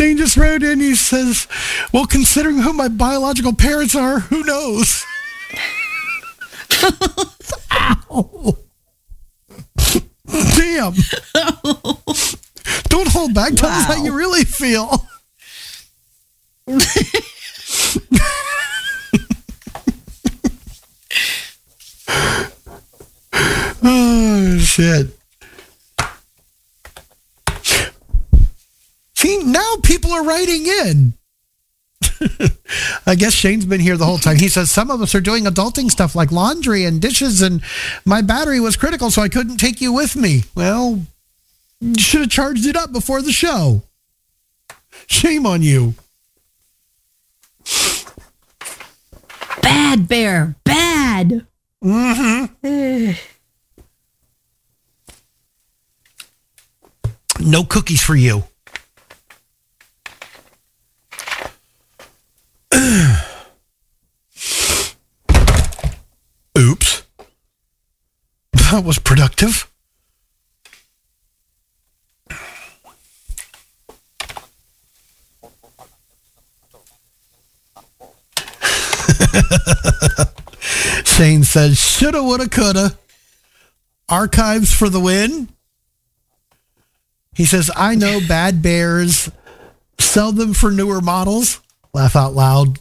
Shane just wrote in, he says, well, considering who my biological parents are, who knows? Ow. Damn. Don't hold back. Tell us how you really feel. Oh, shit. See, now people are writing in. I guess Shane's been here the whole time. He says, some of us are doing adulting stuff like laundry and dishes, and my battery was critical, so I couldn't take you with me. Well, you should have charged it up before the show. Shame on you. Bad bear. Bad. Mm-hmm. No cookies for you. Oops. That was productive. Shane says, shoulda, woulda, coulda. Archives for the win. He says, I know bad bears sell them for newer models. Laugh out loud.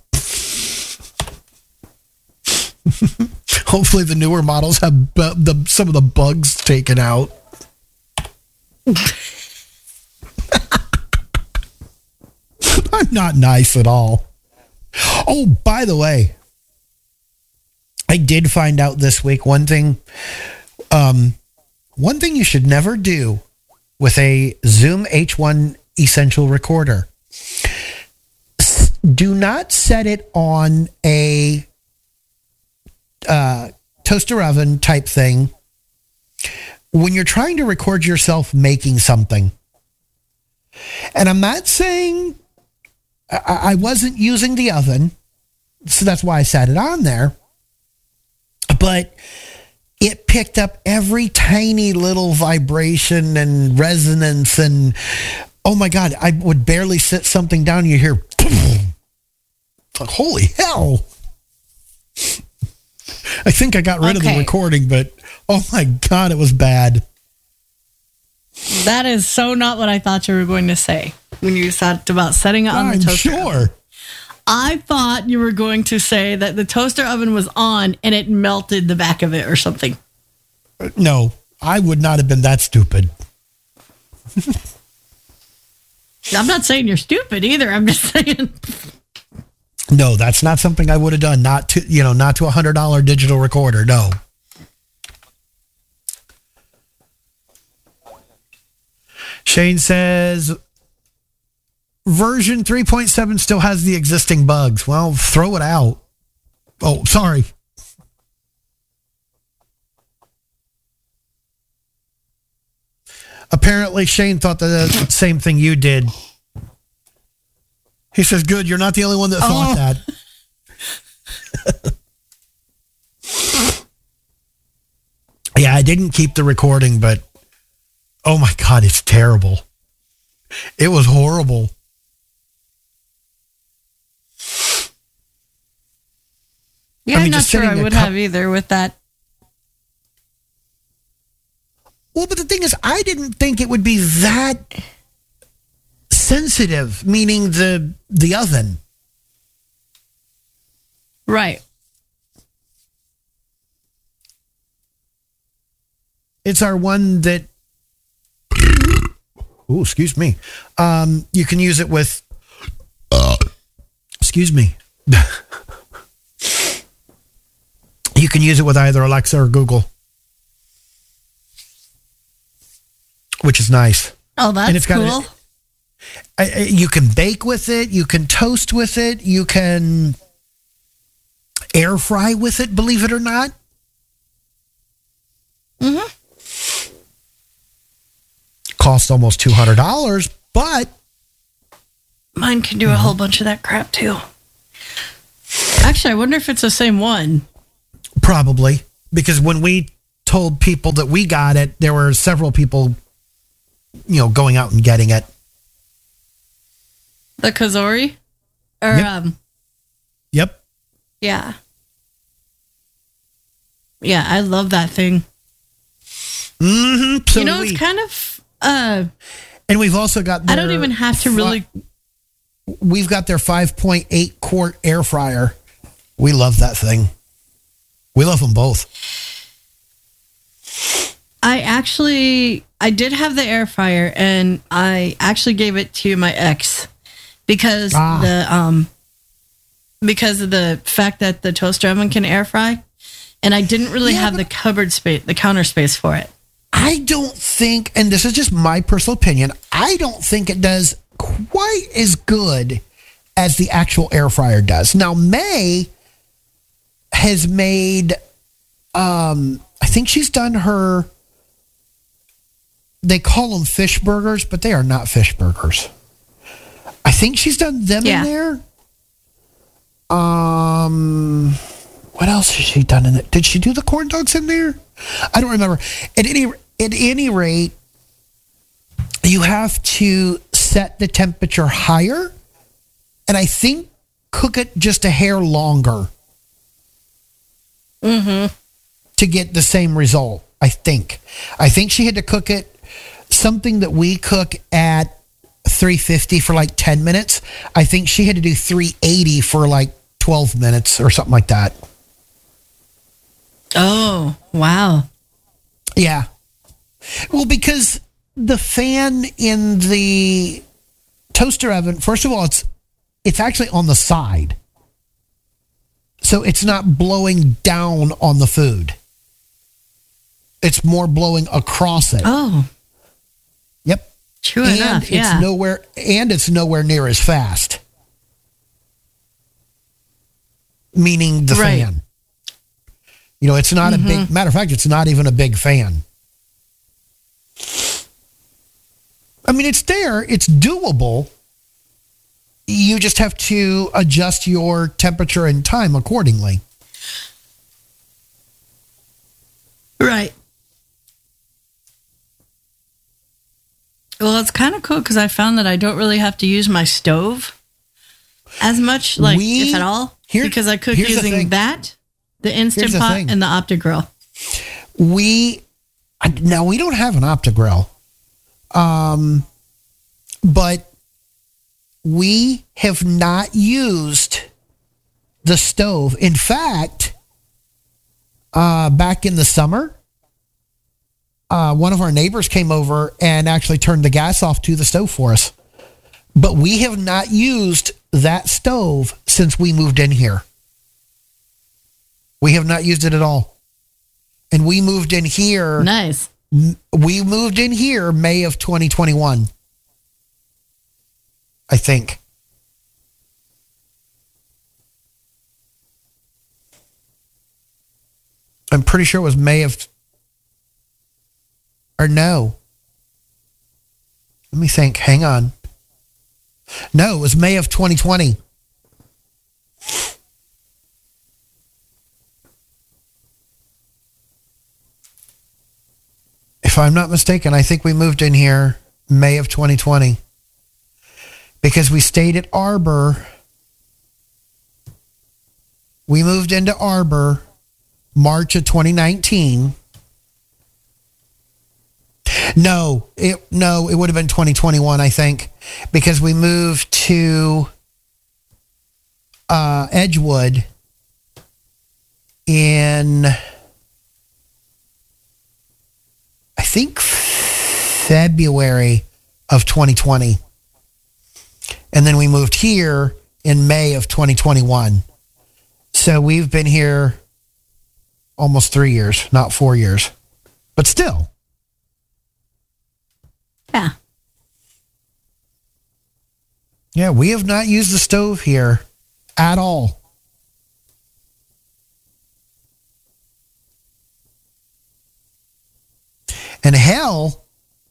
Hopefully the newer models have some of the bugs taken out. I'm not nice at all. Oh, by the way, I did find out this week one thing you should never do with a Zoom H1 Essential recorder. Do not set it on a toaster oven type thing when you're trying to record yourself making something. And I'm not saying I wasn't using the oven, so that's why I set it on there. But it picked up every tiny little vibration and resonance, and oh my God, I would barely sit something down. You hear, it's like, holy hell. I think I got rid of the recording, but oh my God, it was bad. That is so not what I thought you were going to say when you talked about setting it on the toaster oven. I thought you were going to say that the toaster oven was on and it melted the back of it or something. No, I would not have been that stupid. I'm not saying you're stupid either. I'm just saying. No, that's not something I would have done. Not to $100 digital recorder. No. Shane says version 3.7 still has the existing bugs. Well, throw it out. Oh, sorry. Apparently, Shane thought the same thing you did. He says, good, you're not the only one that thought that. Yeah, I didn't keep the recording, but oh my God, it's terrible. It was horrible. Yeah, I'm not sure I would have either with that. Well, but the thing is, I didn't think it would be that sensitive, meaning the oven. Right. It's our one that, oh, excuse me. You can use it with, excuse me. You can use it with either Alexa or Google, which is nice. Oh, that's and it's cool. You can bake with it. You can toast with it. You can air fry with it, believe it or not. Mm-hmm. Costs almost $200, but mine can do a whole bunch of that crap too. Actually, I wonder if it's the same one. Probably, because when we told people that we got it, there were several people, going out and getting it. The Kazori? Or, Yep. Yep. Yeah. Yeah, I love that thing. Mm-hmm. So it's kind of... and we've also got I don't even have to really... We've got their 5.8 quart air fryer. We love that thing. We love them both. I did have the air fryer, and I actually gave it to my ex because because of the fact that the toaster oven can air fry, and I didn't really have the cupboard space, the counter space for it. I don't think, and this is just my personal opinion, I don't think it does quite as good as the actual air fryer does. Now, May has made, I think she's done her, they call them fish burgers, but they are not fish burgers. I think she's done them in there. What else has she done in it? Did she do the corn dogs in there? I don't remember. At any rate, you have to set the temperature higher, and I think cook it just a hair longer to get the same result. I think she had to cook it something that we cook at 350 for like 10 minutes. I think she had to do 380 for like 12 minutes or something like that. Oh, wow. Yeah. Well, because the fan in the toaster oven, first of all, it's actually on the side. So it's not blowing down on the food. It's more blowing across it. Oh. Yep. True enough, yeah. It's nowhere near as fast. Meaning the fan. It's not a big, matter of fact, it's not even a big fan. I mean, it's there. It's doable. You just have to adjust your temperature and time accordingly. Right. Well, it's kind of cool because I found that I don't really have to use my stove as much, if at all, because I cook using that, the Instant Pot, and the OptiGrill. We don't have an OptiGrill, but we have not used the stove. In fact, back in the summer, one of our neighbors came over and actually turned the gas off to the stove for us. But we have not used that stove since we moved in here. We have not used it at all. And we moved in here. Nice. We moved in here May of 2021. I think. I'm pretty sure it was May of... Or no. Let me think. Hang on. No, it was May of 2020. If I'm not mistaken, I think we moved in here May of 2020. Because we stayed at Arbor. We moved into Arbor March of 2019. No, it would have been 2021, I think, because we moved to Edgewood in, I think, February of 2020. And then we moved here in May of 2021. So we've been here almost 3 years, not 4 years, but still. Yeah. Yeah, we have not used the stove here at all. And hell,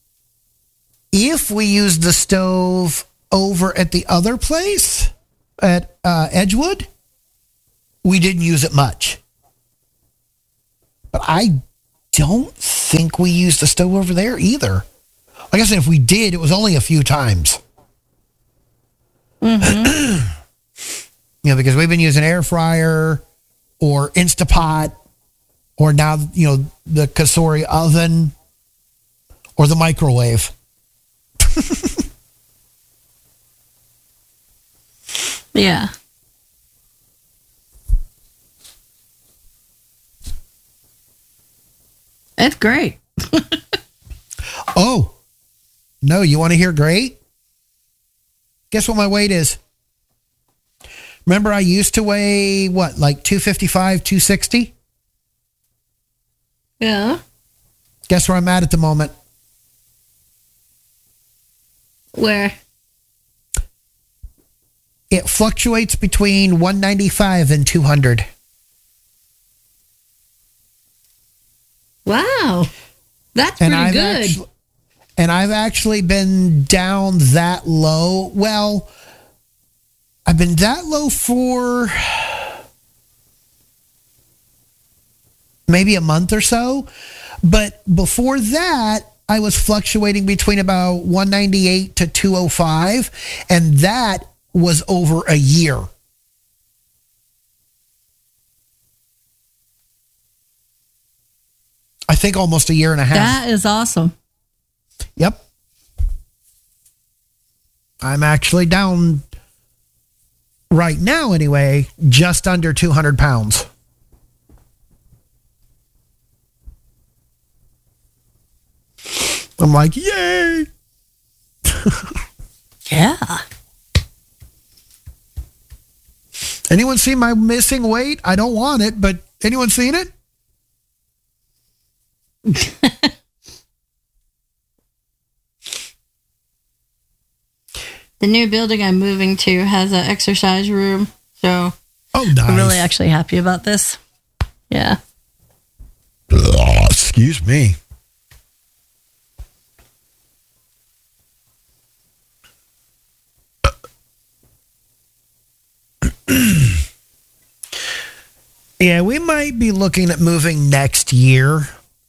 if we use the stove over at the other place at Edgewood, we didn't use it much. But I don't think we used the stove over there either. Like I said, if we did, it was only a few times. Mm-hmm. Because we've been using air fryer or Instapot or now, the Cosori oven or the microwave. Yeah. It's great. Oh, no, you want to hear great? Guess what my weight is? Remember I used to weigh, like 255, 260? Yeah. Guess where I'm at the moment? Where? It fluctuates between 195 and 200. Wow. That's pretty good. And I've actually been down that low. Well, I've been that low for maybe a month or so. But before that, I was fluctuating between about 198 to 205. And that was over a year. I think almost a year and a half. That is awesome. Yep. I'm actually down right now anyway, just under 200 pounds. I'm like, yay. Yeah. Anyone seen my missing weight? I don't want it, but anyone seen it? The new building I'm moving to has an exercise room, so nice. I'm really actually happy about this. Yeah. Excuse me. Yeah, we might be looking at moving next year.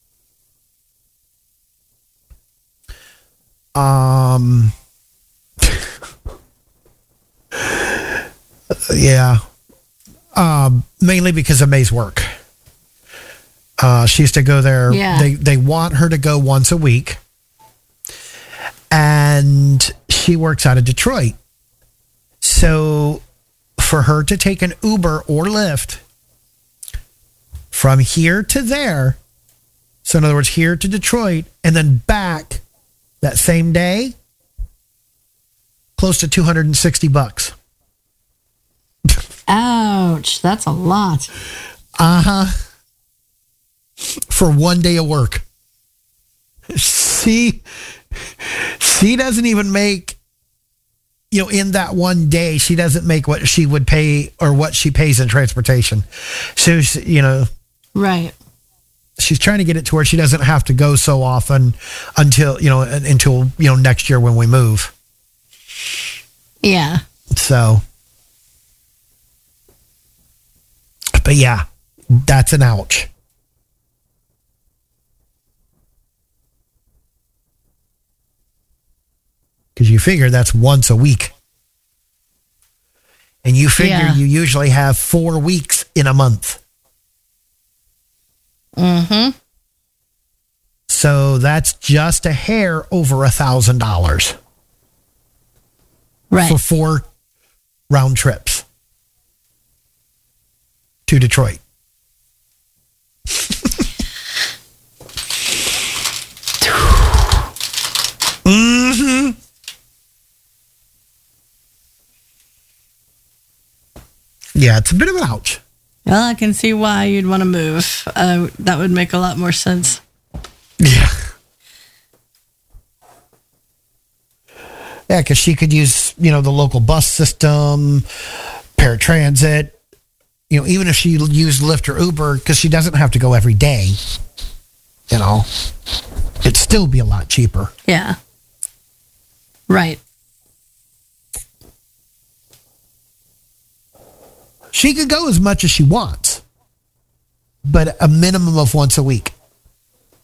Yeah. Mainly because of May's work. She used to go there. Yeah. They want her to go once a week. And she works out of Detroit. So for her to take an Uber or Lyft from here to there, so in other words, here to Detroit and then back that same day, close to $260. Ouch, that's a lot. Uh-huh. For one day of work. She doesn't even make, in that one day, she doesn't make what she would pay or what she pays in transportation. So, right. She's trying to get it to where she doesn't have to go so often until next year when we move. Yeah. So, but yeah, that's an ouch. Because you figure that's once a week. And you figure you usually have 4 weeks in a month. Mm-hmm. So that's just a hair over $1,000. Right. For 4 round trips to Detroit. Mm-hmm. Yeah, it's a bit of an ouch. Well, I can see why you'd want to move. That would make a lot more sense. Yeah. Yeah, because she could use, the local bus system, paratransit, even if she used Lyft or Uber, because she doesn't have to go every day, it'd still be a lot cheaper. Yeah. Right. She could go as much as she wants, but a minimum of once a week.